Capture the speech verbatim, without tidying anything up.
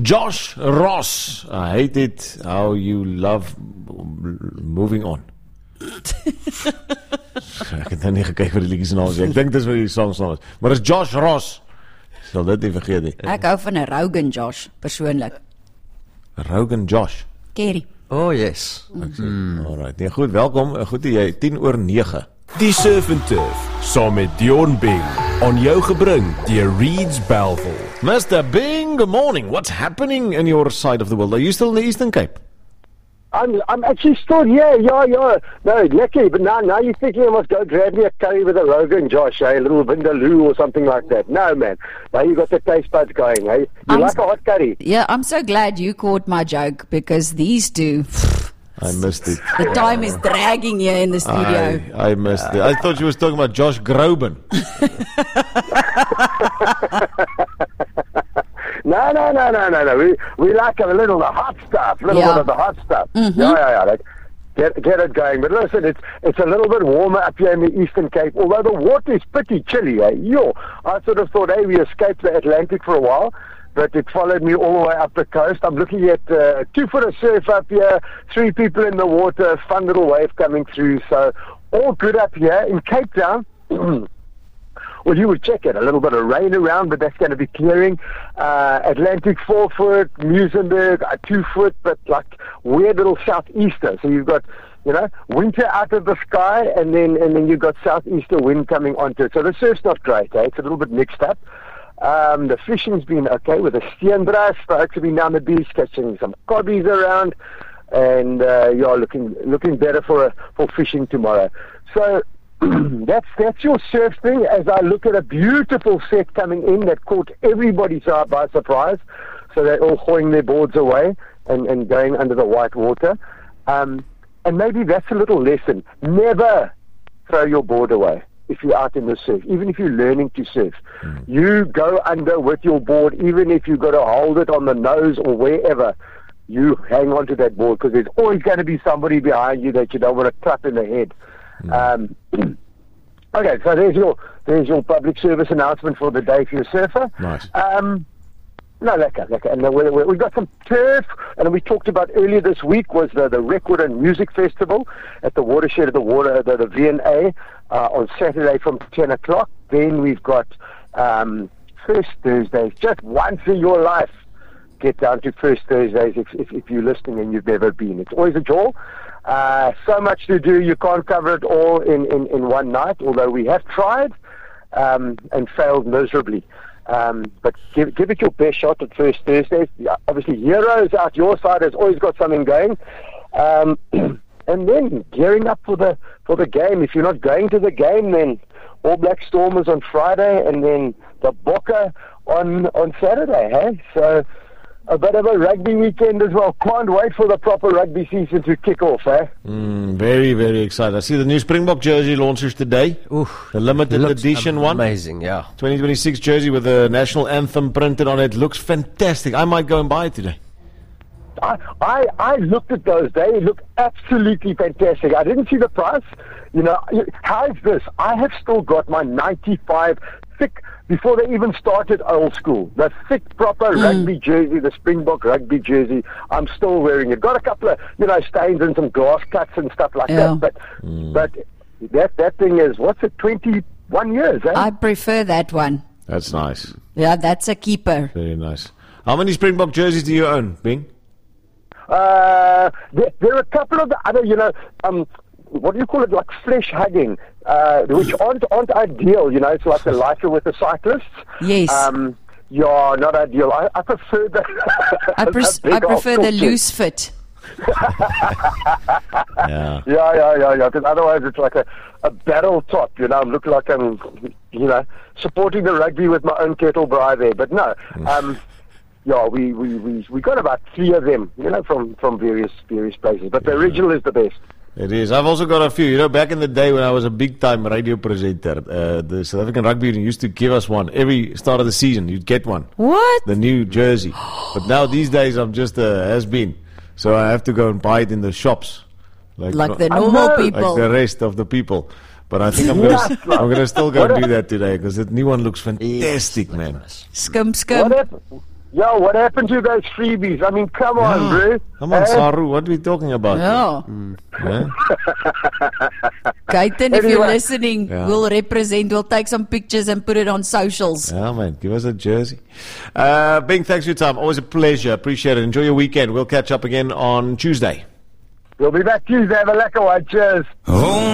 Josh Ross. I hate it how you love moving on. Ek het nou nie gekyk vir die liedjie se naam nie. Ek dink dis wat die song se naam is. Maar dis Josh Ross. Sal dit nie vergeet nie. Ek hou van 'n Rogan Josh persoonlik. Rogan Josh. Kerry. Oh yes. Mm. Alright. Nee, goed, welkom. Goed jy tien oor nege. Die Surf and Turf saam met Dion Bing on jou gebring deur Reeds Bellville. Mister Bing, good morning. What's happening in your side of the world? Are you still in the Eastern Cape? I'm I'm actually still here, yeah, yeah. No, lucky, but now now you're thinking I must go grab me a curry with a Rogan Josh, eh? A little vindaloo or something like that. No, man. Now you got the taste buds going, eh? You I'm like a hot curry? Yeah, I'm so glad you caught my joke because these two, I missed it. the time is dragging here in the studio. I, I missed it. I thought you was talking about Josh Groban. No, no, no, no, no, no. We we like a little the hot stuff, a little Yeah. bit of the hot stuff. Mm-hmm. Yeah, yeah, yeah. Like, get get it going. But listen, it's it's a little bit warmer up here in the Eastern Cape. Although the water is pretty chilly, eh? Yo, I sort of thought, hey, we escaped the Atlantic for a while, but it followed me all the way up the coast. I'm looking at uh, two foot of surf up here, three people in the water, fun little wave coming through. So all good up here in Cape Town. Well, you would check it. A little bit of rain around, but that's going to be clearing. Uh, Atlantic four foot, Muizenberg uh, two foot, but like weird little southeaster. So you've got, you know, winter out of the sky, and then and then you've got southeaster wind coming onto it. So the surf's not great, eh? It's a little bit mixed up. Um, the fishing's been okay with the steenbras. Folks have been down the beach catching some cobbies around, and uh, you're looking looking better for a, for fishing tomorrow. So. That's that's your surf thing. As I look at a beautiful set coming in that caught everybody by surprise, so they're all hauling their boards away and, and going under the white water. Um, and maybe that's a little lesson. Never throw your board away if you're out in the surf, even if you're learning to surf. Mm. You go under with your board, even if you've got to hold it on the nose or wherever. You hang on to that board because there's always going to be somebody behind you that you don't want to clap in the head. Um, okay, so there's your there's your public service announcement for the day if you're a surfer. Nice. Um, no, lekker, lekker. And we, we, we got some turf, and we talked about earlier this week was the, the Record and Music Festival at the Watershed of the Water, the, the V and A, uh, on Saturday from ten o'clock. Then we've got um, First Thursdays, just once in your life. Get down to First Thursdays if, if, if you're listening and you've never been. It's always a joy. Uh, so much to do, you can't cover it all in, in, in one night, although we have tried um, and failed miserably. Um, but give, give it your best shot at First Thursdays. Obviously, Heroes out your side has always got something going. Um, and then gearing up for the for the game. If you're not going to the game, then All Black Stormers on Friday and then the Bokke on, on Saturday. Hey? So a bit of a rugby weekend as well. Can't wait for the proper rugby season to kick off, eh? Mm, very, very excited. I see the new Springbok jersey launches today. Ooh, the limited edition one. Amazing, yeah. twenty twenty-six jersey with the national anthem printed on it. Looks fantastic. I might go and buy it today. I, I, I looked at those. They look absolutely fantastic. I didn't see the price. You know, how is this? I have still got my ninety-five thick, before they even started old school, the thick, proper mm. rugby jersey, the Springbok rugby jersey. I'm still wearing it. Got a couple of, you know, stains and some glass cuts and stuff like yeah. that. But mm. but that that thing is, what's it, twenty-one years, eh? I prefer that one. That's nice. Yeah, that's a keeper. Very nice. How many Springbok jerseys do you own, Bing? Uh, there, there are a couple of the other, you know, um, what do you call it, like flesh hugging, uh, which aren't aren't ideal, you know. It's like the lighter with the cyclists. Yes. Um, yeah, not ideal. I, I prefer the. I, pres- I prefer the loose fit. yeah. Yeah, yeah, yeah, yeah. Because otherwise, it's like a, a battle top. You know, I look like I'm, you know, supporting the rugby with my own kettle bry there. But no. Um, Yeah, we, we, we, we got about three of them, you know, from, from various various places. But the original is the best. It is. I've also got a few. You know, back in the day when I was a big-time radio presenter, uh, the South African Rugby Union used to give us one. Every start of the season, you'd get one. What? The new jersey. But now, these days, I'm just a has-been. So I have to go and buy it in the shops. Like, like the normal people. Like the rest of the people. But I think I'm going to I'm gonna still go and do that today because the new one looks fantastic, man. Skim, skim. What, Yo, what happened to those freebies? I mean, come on, bro. Come on, Eh? Saru, what are we talking about? Yeah. here? Huh? Gaiten, if you're Anyway. listening, Yeah. we'll represent, we'll take some pictures and put it on socials. Yeah, man, give us a jersey. Uh, Bing, thanks for your time. Always a pleasure. Appreciate it. Enjoy your weekend. We'll catch up again on Tuesday. We'll be back Tuesday. Have a lekker one. Cheers. Oh.